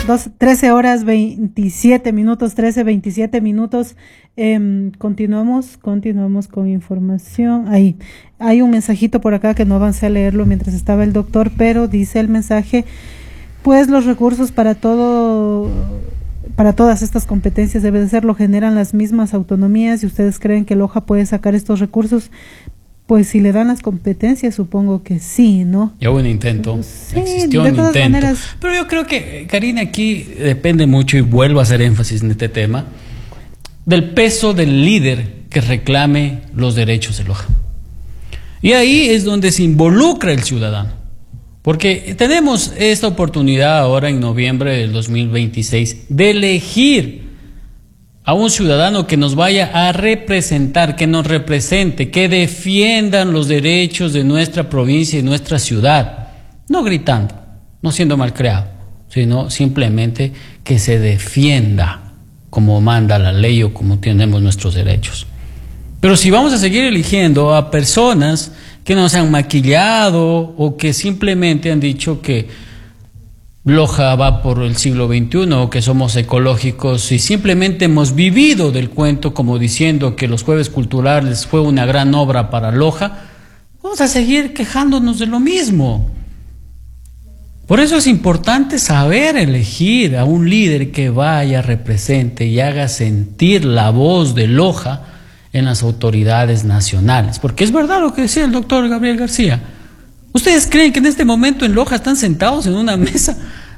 13 horas 27 minutos, 13:27 minutos. Continuamos con información. Ahí hay un mensajito por acá que no avancé a leerlo mientras estaba el doctor, pero dice el mensaje, pues los recursos para todas estas competencias debe de ser, lo generan las mismas autonomías, y ustedes creen que Loja puede sacar estos recursos. Pues si le dan las competencias, supongo que sí, ¿no? Ya hubo un intento, sí, existió un intento. Maneras... Pero yo creo que, Karina, aquí depende mucho, y vuelvo a hacer énfasis en este tema, del peso del líder que reclame los derechos de Loja. Y ahí es donde se involucra el ciudadano. Porque tenemos esta oportunidad ahora en noviembre del 2026 de elegir a un ciudadano que nos vaya a representar, que nos represente, que defiendan los derechos de nuestra provincia y nuestra ciudad. No gritando, no siendo malcriado, sino simplemente que se defienda como manda la ley o como tenemos nuestros derechos. Pero si vamos a seguir eligiendo a personas que nos han maquillado o que simplemente han dicho que Loja va por el siglo XXI o que somos ecológicos y simplemente hemos vivido del cuento como diciendo que los jueves culturales fue una gran obra para Loja, vamos a seguir quejándonos de lo mismo. Por eso es importante saber elegir a un líder que vaya, represente y haga sentir la voz de Loja en las autoridades nacionales. Porque es verdad lo que decía el doctor Gabriel García. ¿Ustedes creen que en este momento en Loja están sentados en una mesa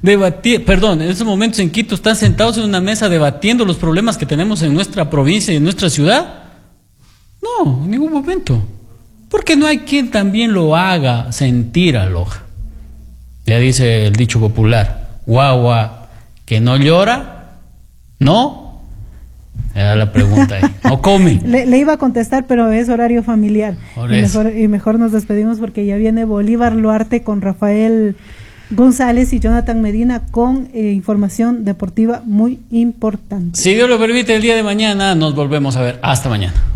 en estos momentos en Quito están sentados en una mesa debatiendo los problemas que tenemos en nuestra provincia y en nuestra ciudad? No, en ningún momento. Porque no hay quien también lo haga sentir a Loja. Ya dice el dicho popular, guagua que no llora, ¿no? Era la pregunta ahí. No come. Le iba a contestar, pero es horario familiar. Y mejor nos despedimos porque ya viene Bolívar Luarte con Rafael González y Jonathan Medina con información deportiva muy importante. Si Dios lo permite, el día de mañana nos volvemos a ver. Hasta mañana.